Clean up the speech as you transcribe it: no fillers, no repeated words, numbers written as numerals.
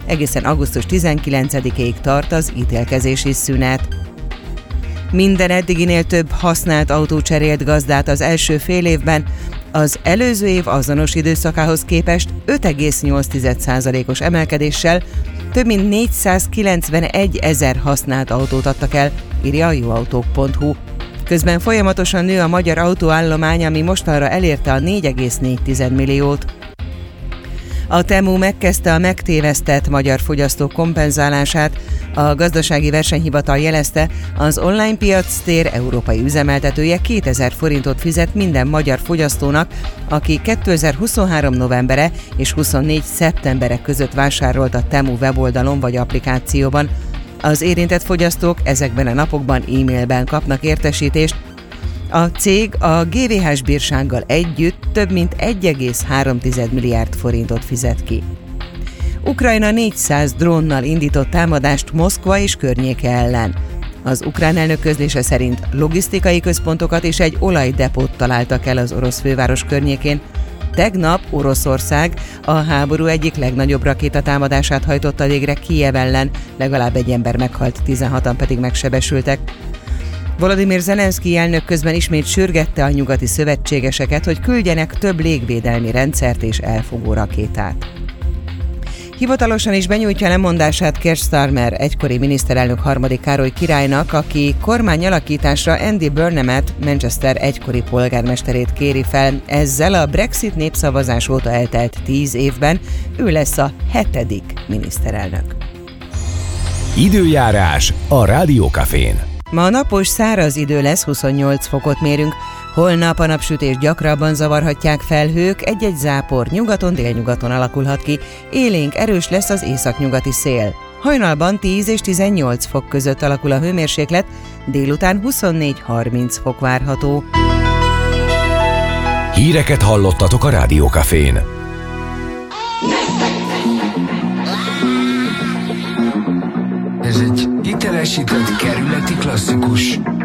egészen augusztus 19-ig tart az ítélkezési szünet. Minden eddiginél több használt autó cserélt gazdát az első fél évben, az előző év azonos időszakához képest 5,8%-os emelkedéssel több mint 491 000 használt autót adtak el, írja a jóautók.hu. Közben folyamatosan nő a magyar autóállomány, ami mostanra elérte a 4,4 milliót. A Temu megkezdte a megtévesztett magyar fogyasztók kompenzálását. A Gazdasági Versenyhivatal jelezte, az online piactér európai üzemeltetője 2000 forintot fizet minden magyar fogyasztónak, aki 2023. novembere és 24. szeptembere között vásárolt a Temu weboldalon vagy applikációban. Az érintett fogyasztók ezekben a napokban e-mailben kapnak értesítést. A cég a GVH-s bírsággal együtt több mint 1,3 milliárd forintot fizet ki. Ukrajna 400 drónnal indított támadást Moszkva és környéke ellen. Az ukrán elnök közlése szerint logisztikai központokat és egy olajdepót találtak el az orosz főváros környékén. Tegnap Oroszország a háború egyik legnagyobb rakétatámadását hajtotta végre Kijev ellen, legalább egy ember meghalt, 16-an pedig megsebesültek. Volodymyr Zelenszkij elnök közben ismét sürgette a nyugati szövetségeseket, hogy küldjenek több légvédelmi rendszert és elfogó rakétát. Hivatalosan is benyújtja lemondását Keir Starmer, egykori miniszterelnök harmadik Károly királynak, aki kormányalakításra Andy Burnhamet, Manchester egykori polgármesterét kéri fel. Ezzel a Brexit népszavazás óta eltelt 10 évben ő lesz a 7. miniszterelnök. Időjárás a Rádió Cafén. Ma napos, száraz idő lesz, 28 fokot mérünk. Holnap a napsütés gyakrabban zavarhatják felhők, egy-egy zápor nyugaton, délnyugaton alakulhat ki. Élénk erős lesz az északnyugati szél. Hajnalban 10 és 18 fok között alakul a hőmérséklet, délután 24-30 fok várható. Híreket hallottatok a Rádió Cafén. Ez egy hitelesített kerületi klasszikus.